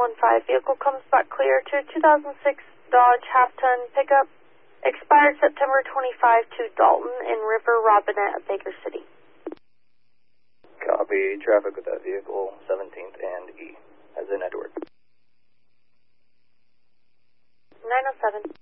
Vehicle comes back clear to 2006 Dodge half-ton pickup. Expired September 25 to Dalton in River Robinette of Baker City. Copy. Traffic with that vehicle, 17th and E, as in Edward. 907.